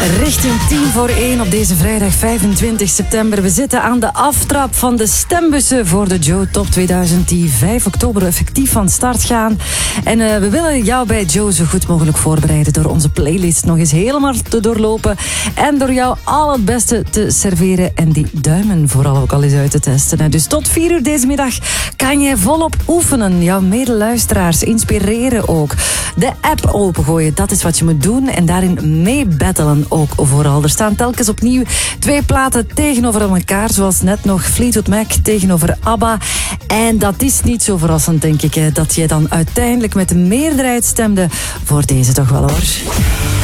Richting 1:10 op deze vrijdag 25 september. We zitten aan de aftrap van de stembussen voor de Joe Top 2000 die 5 oktober effectief van start gaan. En we willen jou bij Joe zo goed mogelijk voorbereiden door onze playlist nog eens helemaal te doorlopen en door jou al het beste te serveren en die duimen vooral ook al eens uit te testen. En dus tot 4 uur deze middag kan jij volop oefenen, jouw medeluisteraars inspireren ook. De app opengooien, dat is wat je moet doen en daarin mee battelen ook vooral. Er staan telkens opnieuw 2 platen tegenover elkaar, zoals net nog Fleetwood Mac tegenover ABBA. En dat is niet zo verrassend, denk ik, dat je dan uiteindelijk met de meerderheid stemde voor deze toch wel, hoor.